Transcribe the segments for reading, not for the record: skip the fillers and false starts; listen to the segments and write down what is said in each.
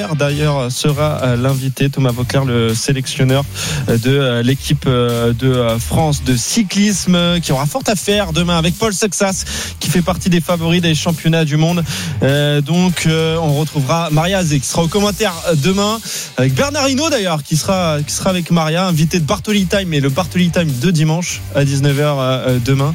D'ailleurs sera l'invité, Thomas Voeckler, le sélectionneur de l'équipe de France de cyclisme, qui aura fort à faire demain avec Paul Sexas, qui fait partie des favoris des championnats du monde. Donc on retrouvera Maria Azé qui sera au commentaire demain, avec Bernard Hinault d'ailleurs qui sera avec Maria, invité de Bartoli Time, et le Bartoli Time de dimanche à 19h demain.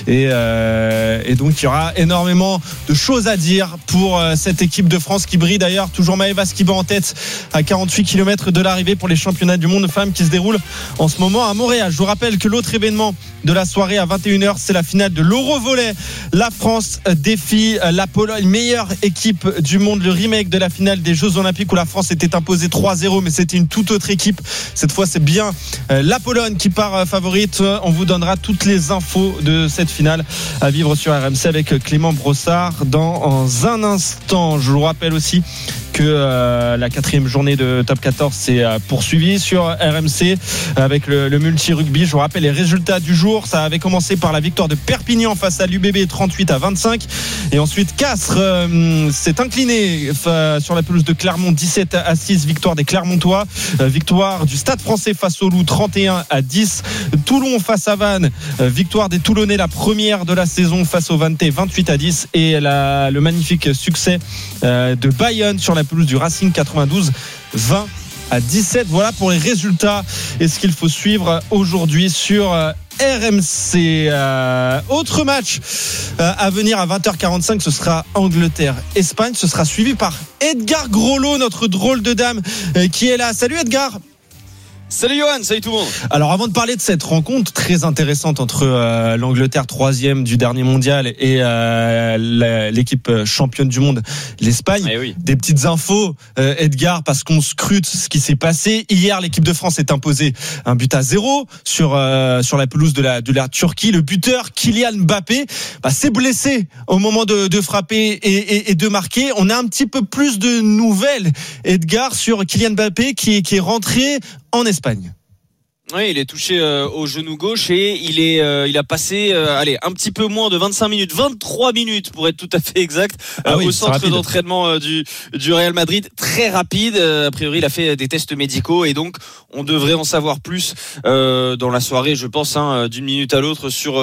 Et donc il y aura énormément de choses à dire pour cette équipe de France qui brille. D'ailleurs toujours Maëva Skiba en tête à 48 km de l'arrivée pour les championnats du monde de femmes qui se déroulent en ce moment à Montréal. Je vous rappelle que l'autre événement de la soirée à 21h, c'est la finale de l'Eurovolley. La France défie la Pologne, meilleure équipe du monde, le remake de la finale des Jeux Olympiques où la France était imposée 3-0, mais c'était une toute autre équipe. Cette fois c'est bien la Pologne qui part favorite. On vous donnera toutes les infos de cette finale à vivre sur RMC avec Clément Brossard dans un instant. Je vous rappelle aussi que la 4e journée de Top 14 s'est poursuivie sur RMC avec le multi-rugby. Je vous rappelle les résultats du jour. Ça avait commencé par la victoire de Perpignan face à l'UBB 38-25. Et ensuite, Castres s'est incliné sur la pelouse de Clermont 17-6. Victoire des Clermontois. Victoire du Stade Français face au Loup 31-10. Toulon face à Vannes. Victoire des Toulonnais, la première de la saison face au Vantais 28-10. Et le magnifique succès de Bayonne sur la pelouse du Racing 92 20-17. Voilà pour les résultats et ce qu'il faut suivre aujourd'hui sur RMC. Autre match à venir à 20h45, ce sera Angleterre-Espagne. Ce sera suivi par Edgar Grolot, notre drôle de dame qui est là. Salut Edgar. Salut Johan, salut tout le monde. Alors avant de parler de cette rencontre très intéressante entre l'Angleterre 3e du dernier mondial et l'équipe championne du monde, l'Espagne, oui. Des petites infos Edgar, parce qu'on scrute ce qui s'est passé. Hier l'équipe de France est imposée 1-0 sur la pelouse de la Turquie. Le buteur Kylian Mbappé s'est blessé au moment de frapper et de marquer. On a un petit peu plus de nouvelles, Edgar, sur Kylian Mbappé qui est rentré en Espagne. Oui, il est touché au genou gauche et il a passé un petit peu moins de 25 minutes, 23 minutes pour être tout à fait exact, au centre d'entraînement du Real Madrid. Très rapide. A priori, il a fait des tests médicaux et donc on devrait en savoir plus dans la soirée, je pense, d'une minute à l'autre sur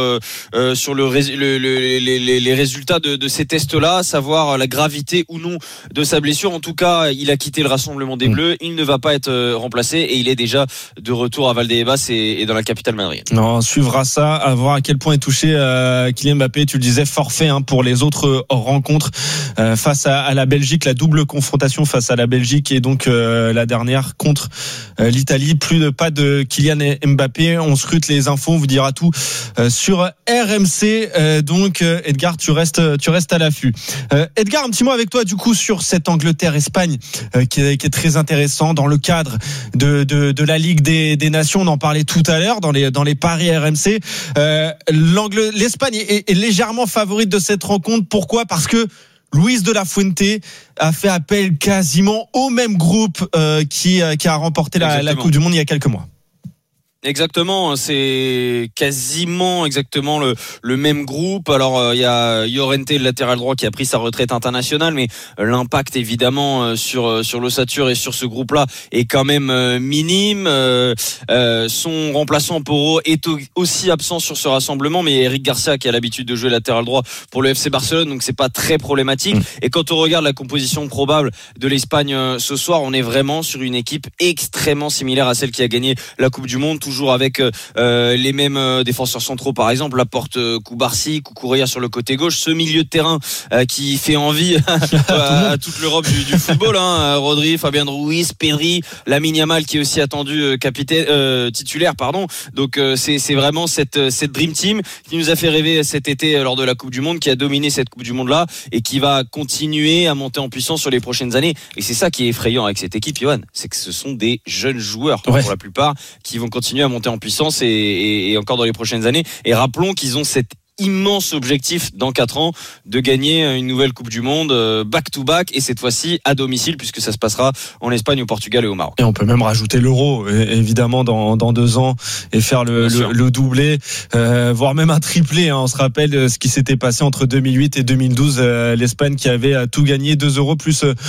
les résultats de ces tests-là, savoir la gravité ou non de sa blessure. En tout cas, il a quitté le rassemblement des Bleus. Il ne va pas être remplacé et il est déjà de retour à Valdebebas et dans la capitale madridienne. Non, on suivra ça, à voir à quel point est touché Kylian Mbappé. Tu le disais, forfait pour les autres rencontres face à la Belgique, la double confrontation face à la Belgique et donc la dernière contre l'Italie. Pas de Kylian Mbappé. On scrute les infos, on vous dira tout sur RMC. Donc Edgar, tu restes à l'affût. Edgar, un petit mot avec toi du coup sur cette Angleterre-Espagne qui est très intéressant dans le cadre de la Ligue des Nations. On en parlait tout à l'heure dans les paris RMC. L'Espagne est légèrement favorite de cette rencontre. Pourquoi ? Parce que Luis de la Fuente a fait appel quasiment au même groupe qui a remporté la Coupe du Monde il y a quelques mois. Exactement, c'est quasiment exactement le même groupe. Alors il y a Llorente, le latéral droit, qui a pris sa retraite internationale, mais l'impact évidemment sur l'ossature et sur ce groupe-là est quand même minime. Son remplaçant Porro est aussi absent sur ce rassemblement, mais Eric Garcia qui a l'habitude de jouer latéral droit pour le FC Barcelone, donc c'est pas très problématique. Et quand on regarde la composition probable de l'Espagne ce soir, on est vraiment sur une équipe extrêmement similaire à celle qui a gagné la Coupe du Monde, toujours avec les mêmes défenseurs centraux, par exemple Laporte, Koubarsi, Cucurella sur le côté gauche, ce milieu de terrain qui fait envie à toute l'Europe du football, Rodri, Fabian Ruiz, Pedri, Lamine Yamal qui est aussi attendu titulaire, pardon. Donc c'est vraiment cette Dream Team qui nous a fait rêver cet été lors de la Coupe du Monde, qui a dominé cette Coupe du Monde là et qui va continuer à monter en puissance sur les prochaines années. Et c'est ça qui est effrayant avec cette équipe, Johan, c'est que ce sont des jeunes joueurs pour la plupart qui vont continuer à monter en puissance et encore dans les prochaines années. Et rappelons qu'ils ont cet immense objectif dans 4 ans de gagner une nouvelle Coupe du Monde back-to-back, et cette fois-ci à domicile, puisque ça se passera en Espagne, au Portugal et au Maroc. Et on peut même rajouter l'Euro évidemment dans 2 ans et faire le doublé, voire même un triplé. On se rappelle ce qui s'était passé entre 2008 et 2012, l'Espagne qui avait tout gagné, 2 euros plus